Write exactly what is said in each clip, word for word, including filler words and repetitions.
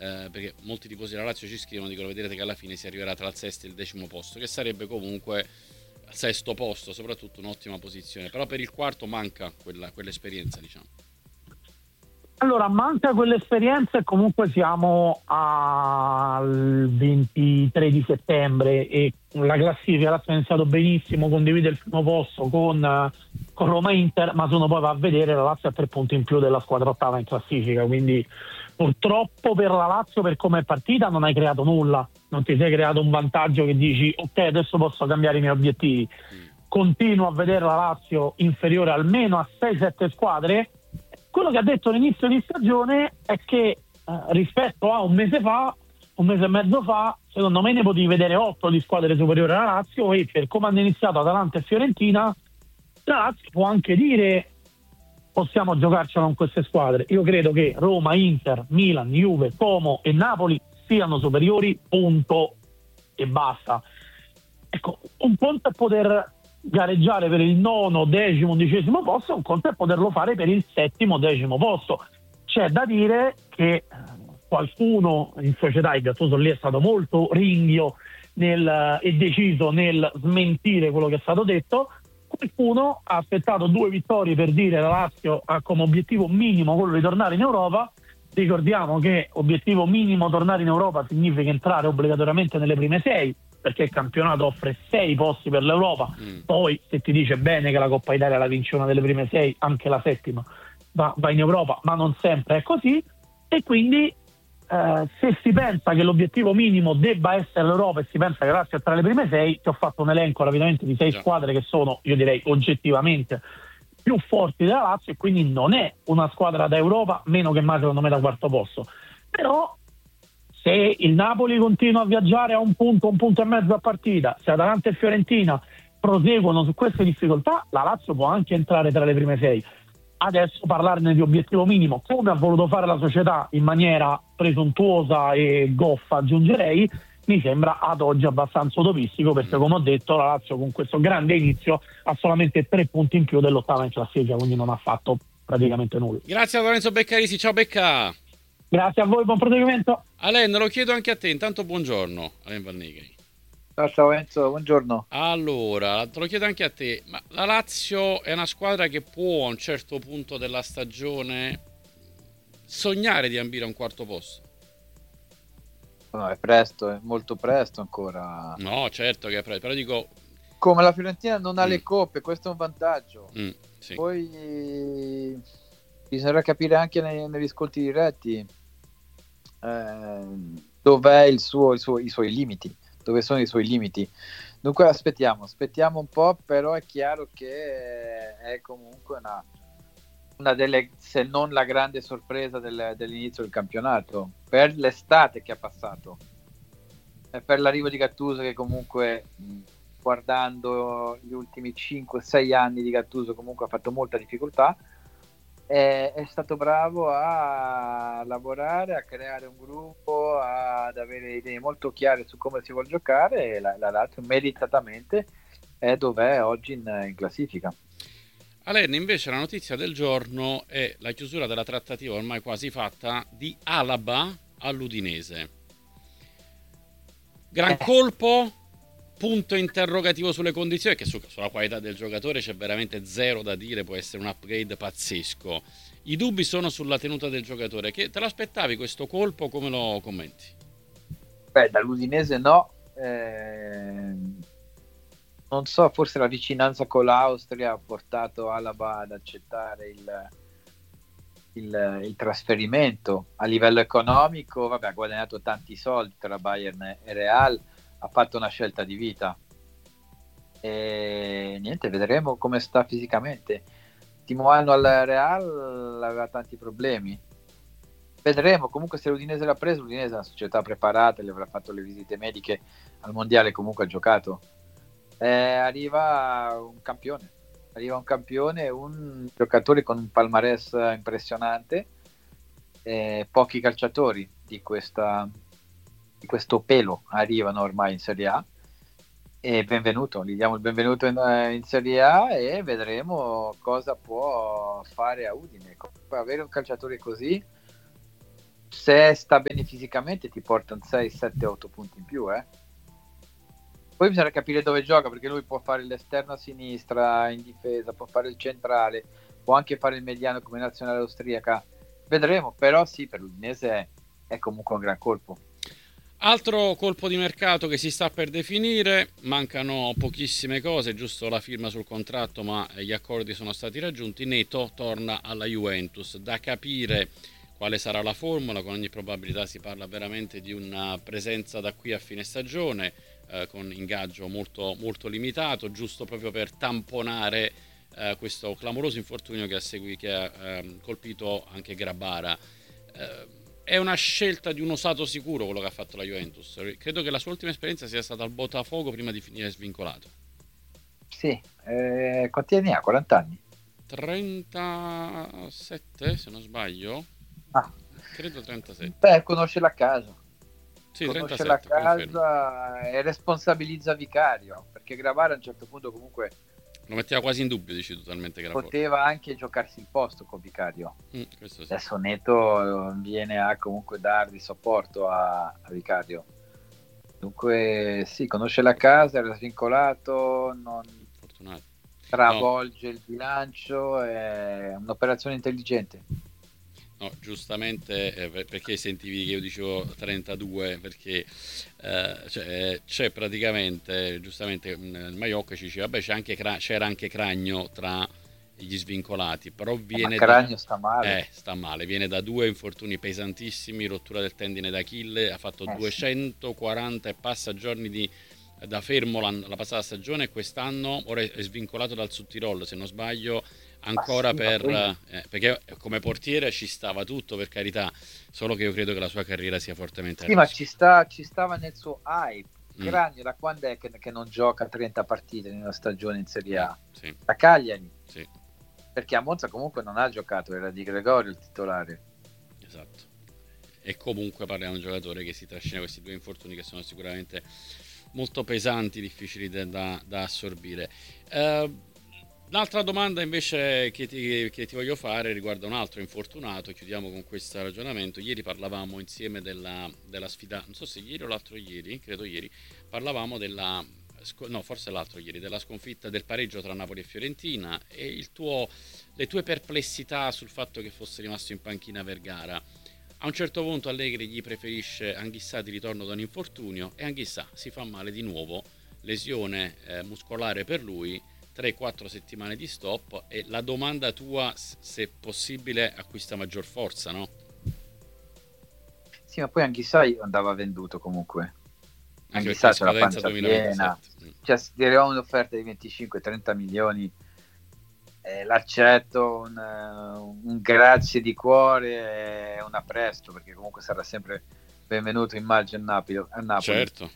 eh, perché molti tifosi della Lazio ci scrivono, dicono vedrete che alla fine si arriverà tra il sesto e il decimo posto, che sarebbe comunque sesto posto, soprattutto un'ottima posizione, però per il quarto manca quella, quell'esperienza, diciamo. Allora, manca quell'esperienza e comunque siamo al ventitré di settembre e la classifica l'ha iniziato benissimo, condivide il primo posto con, con Roma-Inter, ma se uno poi va a vedere la Lazio ha tre punti in più della squadra ottava in classifica, quindi purtroppo per la Lazio, per come è partita, non hai creato nulla, non ti sei creato un vantaggio che dici ok, adesso posso cambiare i miei obiettivi. Mm. Continuo a vedere la Lazio inferiore almeno a sei sette squadre. Quello che ha detto all'inizio di stagione è che eh, rispetto a un mese fa, un mese e mezzo fa, secondo me ne potevi vedere otto di squadre superiori alla Lazio, e per come hanno iniziato Atalanta e Fiorentina, la Lazio può anche dire possiamo giocarcela con queste squadre. Io credo che Roma, Inter, Milan, Juve, Como e Napoli siano superiori, punto e basta. Ecco, un conto è poter gareggiare per il nono, decimo, undicesimo posto, un conto è poterlo fare per il settimo, decimo posto. C'è da dire che qualcuno in società, il Gattuso lì è stato molto ringhio nel, e deciso nel smentire quello che è stato detto. Qualcuno ha aspettato due vittorie per dire la Lazio ha come obiettivo minimo quello di tornare in Europa. Ricordiamo che obiettivo minimo tornare in Europa significa entrare obbligatoriamente nelle prime sei, perché il campionato offre sei posti per l'Europa. Mm. Poi se ti dice bene che la Coppa Italia la vince una delle prime sei, anche la settima va, va in Europa, ma non sempre è così, e quindi eh, se si pensa che l'obiettivo minimo debba essere l'Europa e si pensa che la Lazio è tra le prime sei, ti ho fatto un elenco rapidamente di sei squadre che sono, io direi oggettivamente, più forti della Lazio, e quindi non è una squadra da Europa, meno che mai secondo me da quarto posto. Però se il Napoli continua a viaggiare a un punto, un punto e mezzo a partita, se Atalanta e Fiorentina proseguono su queste difficoltà, la Lazio può anche entrare tra le prime sei. Adesso parlarne di obiettivo minimo, come ha voluto fare la società in maniera presuntuosa e goffa, aggiungerei, mi sembra ad oggi abbastanza utopistico, perché come ho detto la Lazio con questo grande inizio ha solamente tre punti in più dell'ottava in classifica, quindi non ha fatto praticamente nulla. Grazie a Lorenzo Beccarisi, ciao Becca. Grazie a voi, buon proseguimento. Alain, lo chiedo anche a te, intanto buongiorno Alain Valnegri. Ciao, ciao Enzo, buongiorno. Allora, te lo chiedo anche a te, ma la Lazio è una squadra che può a un certo punto della stagione sognare di ambire a un quarto posto? No, è presto, è molto presto ancora. No, certo che è presto, però dico... Come la Fiorentina non ha mm. le coppe, questo è un vantaggio. Mm, sì. Poi bisognerà capire anche nei, negli sconti diretti eh, dov'è il suo, il suo, i suoi limiti, dove sono i suoi limiti. Dunque aspettiamo, aspettiamo un po', però è chiaro che è comunque una, una delle, se non la grande sorpresa del, dell'inizio del campionato, per l'estate che ha passato, e per l'arrivo di Gattuso, che comunque, guardando gli ultimi cinque sei anni di Gattuso, comunque ha fatto molta difficoltà. È, è stato bravo a lavorare, a creare un gruppo, ad avere idee molto chiare su come si vuole giocare, e la, la Lazio meritatamente è dov'è oggi in, in classifica. Alain, invece la notizia del giorno è la chiusura della trattativa ormai quasi fatta di Alaba all'Udinese. Gran colpo, punto interrogativo sulle condizioni, che su, sulla qualità del giocatore c'è veramente zero da dire, può essere un upgrade pazzesco. I dubbi sono sulla tenuta del giocatore. Che te l'aspettavi questo colpo? Come lo commenti? Beh, dall'Udinese no, eh, non so, forse la vicinanza con l'Austria ha portato Alaba ad accettare il, il, il trasferimento. A livello economico, vabbè, ha guadagnato tanti soldi tra Bayern e Real, ha fatto una scelta di vita e niente, vedremo come sta fisicamente. L'ultimo anno al Real aveva tanti problemi, vedremo. Comunque se l'Udinese l'ha preso, l'Udinese è una società preparata, gli avrà fatto le visite mediche al mondiale, comunque ha giocato. Eh, arriva un campione arriva un campione un giocatore con un palmarès impressionante, eh, pochi calciatori di questa di questo pelo arrivano ormai in Serie A, e benvenuto, gli diamo il benvenuto in, in Serie A, e vedremo cosa può fare a Udine. Avere un calciatore così se sta bene fisicamente ti portano sei, sette, otto punti in più, eh. Poi bisogna capire dove gioca, perché lui può fare l'esterno a sinistra in difesa, può fare il centrale, può anche fare il mediano come nazionale austriaca, vedremo, però sì, per l'Udinese è, è comunque un gran colpo. Altro colpo di mercato che si sta per definire, mancano pochissime cose, giusto la firma sul contratto, ma gli accordi sono stati raggiunti. Neto torna alla Juventus, da capire quale sarà la formula, con ogni probabilità si parla veramente di una presenza da qui a fine stagione, eh, con ingaggio molto, molto limitato, giusto proprio per tamponare eh, questo clamoroso infortunio che ha, segui, che ha eh, colpito anche Grabara. Eh, È una scelta di un osato sicuro quello che ha fatto la Juventus. Credo che la sua ultima esperienza sia stata al Botafogo prima di finire svincolato. Sì, eh, quanti anni ha? quaranta anni? trentasette, se non sbaglio. Ah. Credo trentasette. Beh, conosce la casa. Sì, conosce trentasette, la casa confermo. E responsabilizza Vicario, perché Gravare a un certo punto comunque lo metteva quasi in dubbio, dici totalmente che era poteva forte. Anche giocarsi il posto con Vicario. Mm, questo sì. Adesso Neto viene a comunque dargli supporto a, a Vicario. Dunque sì, conosce la casa, era svincolato, non Fortunato. travolge no. il bilancio, è un'operazione intelligente. No, giustamente, eh, perché sentivi che io dicevo trentadue, perché eh, cioè, c'è praticamente, giustamente il Maiocca ci diceva, vabbè c'è anche Cra- c'era anche Cragno tra gli svincolati, però viene Ma Cragno da, sta male. Eh, sta male, viene da due infortuni pesantissimi, rottura del tendine d'Achille, ha fatto eh, duecentoquaranta sì. e passa giorni di, da fermo la, la passata stagione, e quest'anno ora è svincolato dal Sudtirolo, se non sbaglio, ancora ah, sì, per eh, perché come portiere ci stava tutto, per carità, solo che io credo che la sua carriera sia fortemente sì, ma ci, sta, ci stava nel suo hype. mm. Cragno da quando è che, che non gioca trenta partite in una stagione in Serie A? Eh, sì. Da Cagliari, sì. perché a Monza comunque non ha giocato, era Di Gregorio il titolare. Esatto. E comunque parliamo di un giocatore che si trascina questi due infortuni che sono sicuramente molto pesanti, difficili da, da assorbire. uh, Un'altra domanda invece che ti, che ti voglio fare riguarda un altro infortunato, chiudiamo con questo ragionamento. Ieri parlavamo insieme della, della sfida, non so se ieri o l'altro ieri, credo ieri, parlavamo della, no forse l'altro ieri, della sconfitta, del pareggio tra Napoli e Fiorentina, e il tuo, le tue perplessità sul fatto che fosse rimasto in panchina Vergara. A un certo punto Allegri gli preferisce Anghissà di ritorno da un infortunio, e Anghissà si fa male di nuovo, lesione eh, muscolare per lui, tre quattro settimane di stop, e la domanda tua, se possibile, acquista maggior forza, no? Sì, ma poi Anghissà andava venduto comunque. Anghissà c'è la pancia piena, cioè se ti arriva un'offerta di venticinque trenta milioni, eh, l'accetto, un, un grazie di cuore e un a presto, perché comunque sarà sempre benvenuto in maggio a Napoli, a Napoli. Certo.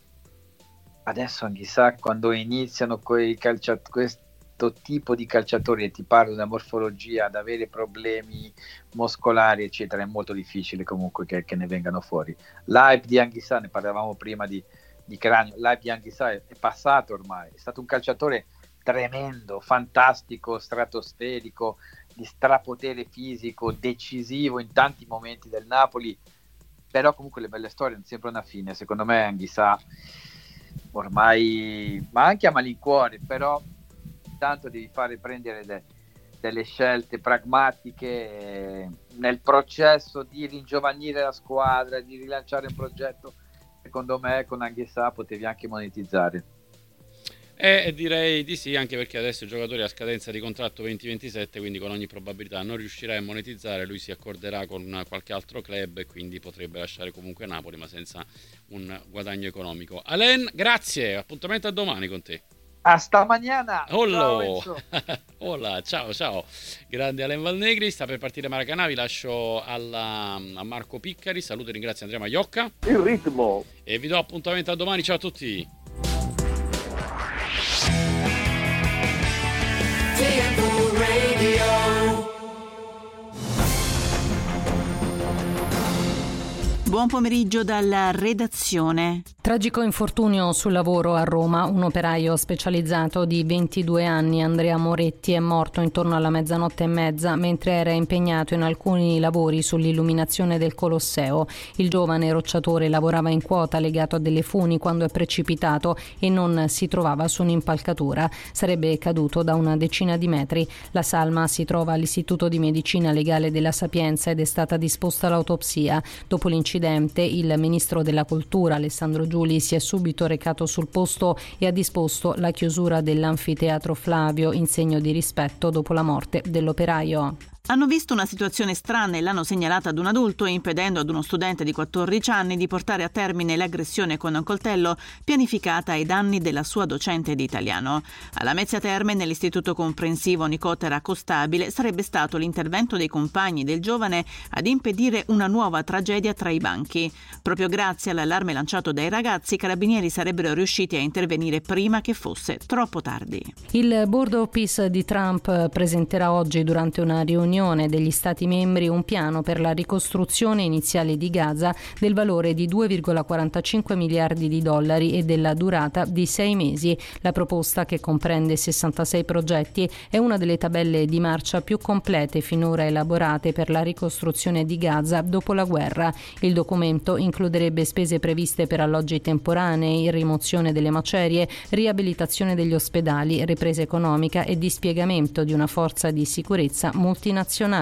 Adesso chissà, quando iniziano quei calciatori, questo tipo di calciatori, e ti parlo della morfologia, ad avere problemi muscolari eccetera, è molto difficile comunque che, che ne vengano fuori. L'hype di Anghissà, ne parlavamo prima di, di Cragno, l'hype di Anghissà è, è passato ormai, è stato un calciatore tremendo, fantastico, stratosferico, di strapotere fisico, decisivo in tanti momenti del Napoli, però comunque le belle storie hanno sempre una fine. Secondo me Anghissà ormai, ma anche a malincuore, però tanto devi fare prendere de, delle scelte pragmatiche nel processo di ringiovanire la squadra, di rilanciare un progetto. Secondo me con Anghissà potevi anche monetizzare. Eh, direi di sì, anche perché adesso il giocatore ha scadenza di contratto venti ventisette, quindi con ogni probabilità non riuscirà a monetizzare, lui si accorderà con qualche altro club e quindi potrebbe lasciare comunque Napoli, ma senza un guadagno economico. Alain, grazie, appuntamento a domani con te. A stamaniana. Ciao, Hola, ciao ciao. Grande Alain Valnegri, sta per partire Maracanã, vi lascio alla, a Marco Piccari, saluto e ringrazio Andrea Maiocca. Il ritmo. E vi do appuntamento a domani, ciao a tutti. Buon pomeriggio dalla redazione. Tragico infortunio sul lavoro a Roma. Un operaio specializzato di ventidue anni, Andrea Moretti, è morto intorno alla mezzanotte e mezza mentre era impegnato in alcuni lavori sull'illuminazione del Colosseo. Il giovane rocciatore lavorava in quota legato a delle funi quando è precipitato e non si trovava su un'impalcatura. Sarebbe caduto da una decina di metri. La salma si trova all'Istituto di Medicina Legale della Sapienza ed è stata disposta l'autopsia. Dopo l'incidente, il ministro della Cultura, Alessandro Giuli, si è subito recato sul posto e ha disposto la chiusura dell'anfiteatro Flavio in segno di rispetto dopo la morte dell'operaio. Hanno visto una situazione strana e l'hanno segnalata ad un adulto, impedendo ad uno studente di quattordici anni di portare a termine l'aggressione con un coltello pianificata ai danni della sua docente di italiano. Alla Lamezia Terme, nell'istituto comprensivo Nicotera Costabile, sarebbe stato l'intervento dei compagni del giovane ad impedire una nuova tragedia tra i banchi. Proprio grazie all'allarme lanciato dai ragazzi, i carabinieri sarebbero riusciti a intervenire prima che fosse troppo tardi. Il Board of Peace di Trump presenterà oggi, durante una riunione degli Stati membri, un piano per la ricostruzione iniziale di Gaza del valore di due virgola quarantacinque miliardi di dollari e della durata di sei mesi. La proposta, che comprende sessantasei progetti, è una delle tabelle di marcia più complete finora elaborate per la ricostruzione di Gaza dopo la guerra. Il documento includerebbe spese previste per alloggi temporanei, rimozione delle macerie, riabilitazione degli ospedali, ripresa economica e dispiegamento di una forza di sicurezza multinazionale.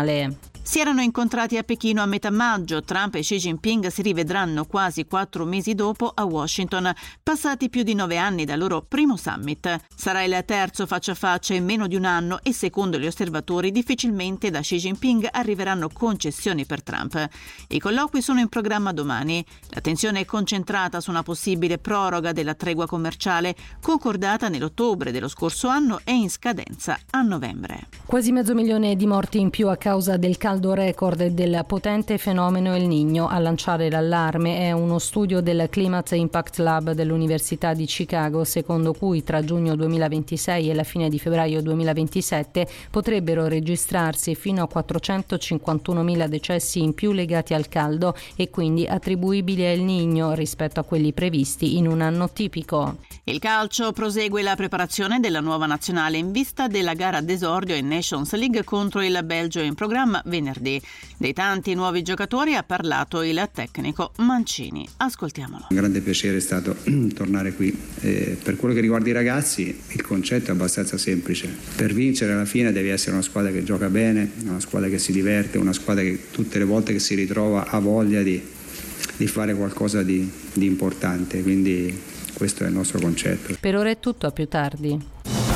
Si erano incontrati a Pechino a metà maggio. Trump e Xi Jinping si rivedranno quasi quattro mesi dopo a Washington, passati più di nove anni dal loro primo summit. Sarà il terzo faccia a faccia in meno di un anno e, secondo gli osservatori, difficilmente da Xi Jinping arriveranno concessioni per Trump. I colloqui sono in programma domani. La tensione è concentrata su una possibile proroga della tregua commerciale, concordata nell'ottobre dello scorso anno e in scadenza a novembre. Quasi mezzo milione di morti in più a causa del caldo record e del potente fenomeno El Niño. A lanciare l'allarme è uno studio del Climate Impact Lab dell'Università di Chicago, secondo cui tra giugno duemilaventisei e la fine di febbraio duemilaventisette potrebbero registrarsi fino a quattrocentocinquantunomila decessi in più legati al caldo e quindi attribuibili a El Niño rispetto a quelli previsti in un anno tipico. Il calcio prosegue la preparazione della nuova nazionale in vista della gara d'esordio in Nations League contro il Belgio, in programma venerdì. Dei tanti nuovi giocatori ha parlato il tecnico Mancini. Ascoltiamolo. Un grande piacere è stato tornare qui. Eh, per quello che riguarda i ragazzi, il concetto è abbastanza semplice. Per vincere alla fine devi essere una squadra che gioca bene, una squadra che si diverte, una squadra che tutte le volte che si ritrova ha voglia di, di fare qualcosa di, di importante. Quindi questo è il nostro concetto. Per ora è tutto, a più tardi.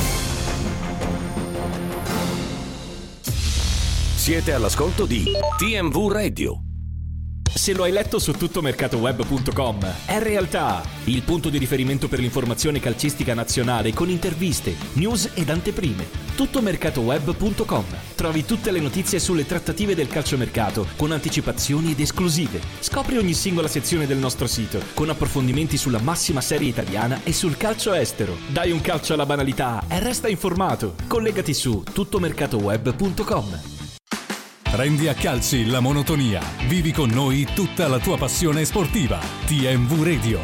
Siete all'ascolto di T M V Radio. Se lo hai letto su tuttomercatoweb punto com, è realtà. Il punto di riferimento per l'informazione calcistica nazionale, con interviste, news ed anteprime. tuttomercatoweb punto com. Trovi tutte le notizie sulle trattative del calciomercato, con anticipazioni ed esclusive. Scopri ogni singola sezione del nostro sito, con approfondimenti sulla massima serie italiana e sul calcio estero. Dai un calcio alla banalità e resta informato. Collegati su tuttomercatoweb punto com. Prendi a calci la monotonia. Vivi con noi tutta la tua passione sportiva. T M V Radio.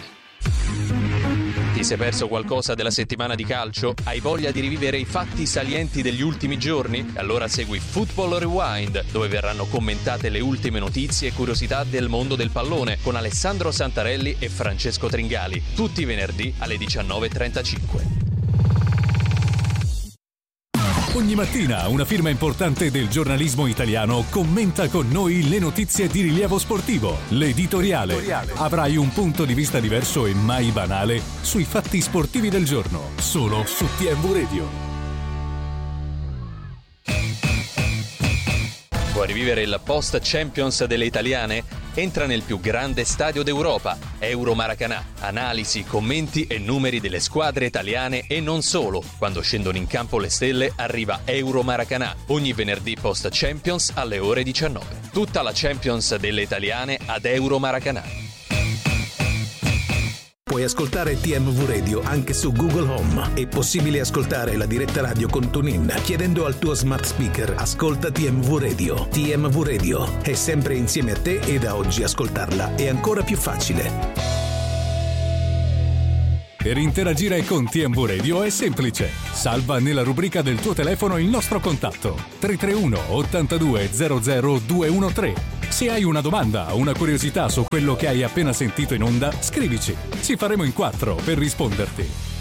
Ti sei perso qualcosa della settimana di calcio? Hai voglia di rivivere i fatti salienti degli ultimi giorni? Allora segui Football Rewind, dove verranno commentate le ultime notizie e curiosità del mondo del pallone con Alessandro Santarelli e Francesco Tringali, tutti i venerdì alle diciannove e trentacinque. Ogni mattina una firma importante del giornalismo italiano commenta con noi le notizie di rilievo sportivo. L'editoriale. Avrai un punto di vista diverso e mai banale sui fatti sportivi del giorno, solo su T M V Radio. Vuoi rivivere il post Champions delle italiane? Entra nel più grande stadio d'Europa, Euro Maracanã. Analisi, commenti e numeri delle squadre italiane e non solo. Quando scendono in campo le stelle arriva Euro Maracanã, ogni venerdì post Champions alle ore diciannove. Tutta la Champions delle italiane ad Euro Maracanã. Puoi ascoltare T M V Radio anche su Google Home. È possibile ascoltare la diretta radio con TuneIn chiedendo al tuo smart speaker ascolta T M V Radio. T M V Radio è sempre insieme a te e da oggi ascoltarla è ancora più facile. Per interagire con T M V Radio è semplice. Salva nella rubrica del tuo telefono il nostro contatto tre tre uno ottantadue zero zero due uno tre. Se hai una domanda o una curiosità su quello che hai appena sentito in onda, scrivici. Ci faremo in quattro per risponderti.